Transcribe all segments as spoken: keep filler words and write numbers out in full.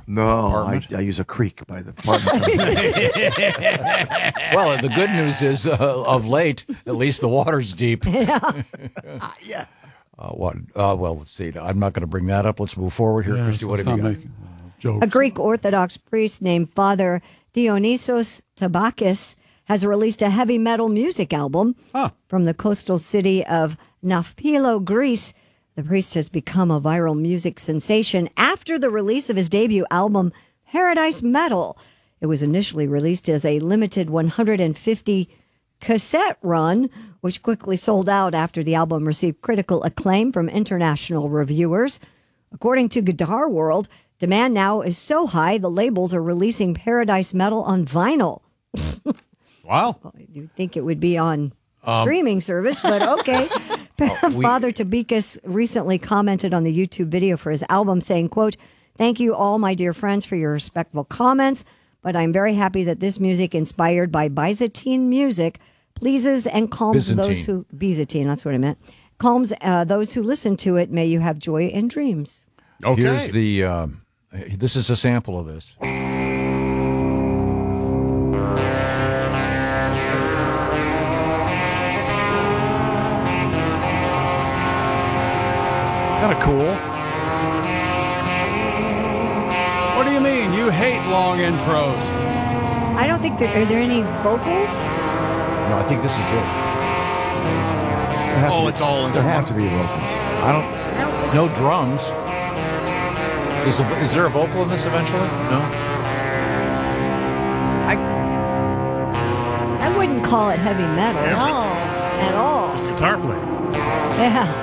No, I, apartment? I use a creek by the apartment. Well, the good news is, uh, of late, at least the water's deep. yeah. Uh, what? Uh, well, let's see. I'm not going to bring that up. Let's move forward here. Yes, Christy, what let's have you not got? make, uh, jokes. A Greek Orthodox priest named Father Dionysos Tabakis has released a heavy metal music album Huh. from the coastal city of Nafpilo, Greece. The priest has become a viral music sensation after the release of his debut album, Paradise Metal. It was initially released as a limited one hundred fifty cassette run, which quickly sold out after the album received critical acclaim from international reviewers. According to Guitar World, demand now is so high the labels are releasing Paradise Metal on vinyl. Wow. You'd think it would be on streaming service, but okay. we- Father Tabakis recently commented on the YouTube video for his album saying, quote, "Thank you all, my dear friends, for your respectful comments, but I'm very happy that this music inspired by Byzantine music pleases and calms Byzantine. those who... Byzantine, that's what I meant. Calms uh, those who listen to it. May you have joy and dreams." Okay. Here's the. Uh, this is a sample of this. Kind of cool. What do you mean? You hate long intros. I don't think there... Are there any vocals? No, I think this is it. There have to Oh, be- it's all There have instrumental. to be vocals. I don't. No drums. Is, a, is there a vocal in this eventually? No. I. I wouldn't call it heavy metal at all. There's a guitar player. Yeah,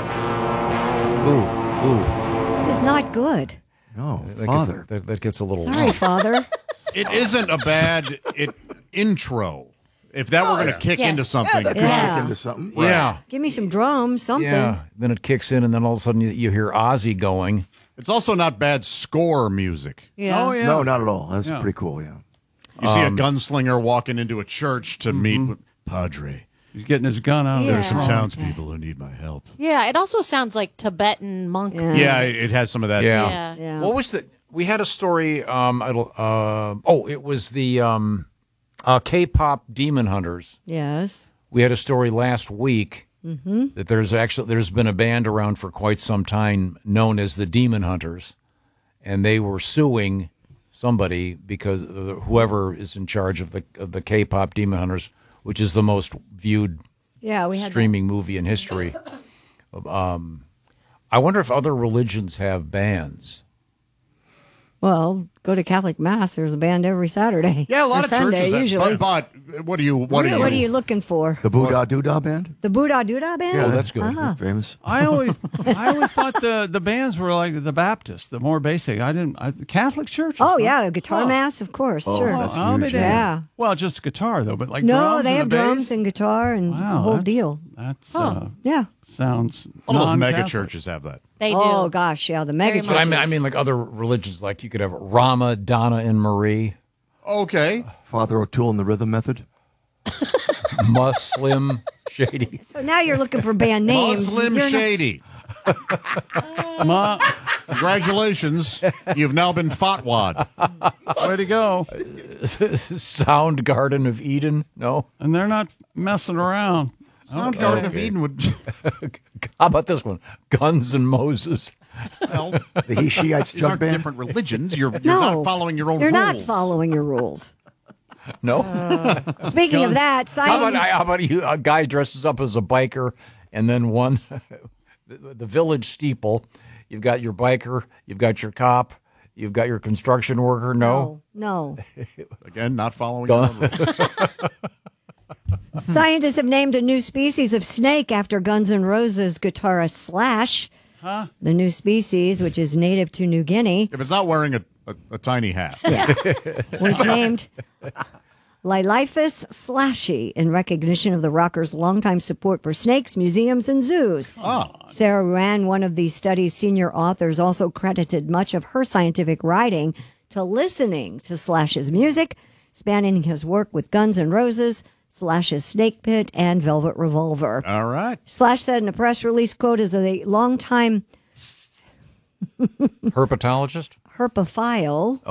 Ooh, ooh. this is not good. No, That Father. Gets, that, that gets a little. Sorry, Father. It isn't a bad it, intro. If that were going to kick Yes. into something, That could Yeah. kick into something. Yeah. Give me some drums, something. Yeah. Then it kicks in, and then all of a sudden you, you hear Ozzy going. it's also not bad score music. Yeah. Oh, yeah. No, not at all. That's Yeah. pretty cool, yeah. You see a gunslinger walking into a church to meet with Padre. He's getting his gun out. Yeah. There's some Oh, townspeople who need my help. Yeah, it also sounds like Tibetan monk. Yeah. Yeah, it, it has some of that. Yeah. too. Yeah. Yeah. What was the? We had a story. Um, it'll, uh, oh, it was the um, uh, K-pop Demon Hunters. Yes. We had a story last week that there's actually there's been a band around for quite some time known as the Demon Hunters, and they were suing somebody because the- whoever is in charge of the of the K-pop Demon Hunters, which is the most viewed Yeah, we had streaming movie in history. Um, I wonder if other religions have bands. that. Well, go to Catholic Mass. There's a band every Saturday. Yeah, a lot Or of Sunday, churches. that- usually. But, but what do you? What, what, do you? what are you looking for? The Buddha Doodah Band? The Buddha Doodah band? Oh, that's good. Ah. They're famous. I always, I always thought the, the bands were like the Baptists, the more basic. I didn't. I, Catholic churches. Oh, huh? yeah, guitar Oh. mass, of course. Oh, sure. that's I'll be huge, damned. yeah. Well, just guitar though, but like No, drums they and have a bass? drums and guitar and Wow, the whole that's- deal. That's uh, Yeah. sounds. All those mega non-Catholic. churches have that. They do. Oh, gosh, yeah, the mega Very But I much. mean, I mean, like other religions, like you could have Rama, Donna, and Marie, Okay. Father O'Toole and the Rhythm Method. Muslim, Shady. So now you're looking for band names. Muslim You're not- Shady. Ma, Congratulations. You've now been fatwad. way to go! Soundgarden of Eden. No. And they're not messing around. Soundgarden of Eden would. How about this one? Guns and Moses. Well, The He Shiites these Jug aren't Band. different religions. You're, you're No. not following your own You're rules. not following your rules. No. Speaking of that, how about science. how about you? A guy dresses up as a biker, and then one, the, the village steeple. You've got your biker. You've got your cop. You've got your construction worker. No. No, Again, not following your own rules. no. Scientists have named a new species of snake after Guns N' Roses guitarist Slash. Huh? The new species, which is native to New Guinea, If it's not wearing a, a, a tiny hat. was named Liliphus slashy in recognition of the rocker's longtime support for snakes, museums, and zoos. Ah. Sarah Ruan, one of the study's senior authors, also credited much of her scientific writing to listening to Slash's music, spanning his work with Guns N' Roses, Slash's Snake Pit, and Velvet Revolver. All right. Slash said in a press release, quote, as a longtime Herpetologist. herpophile,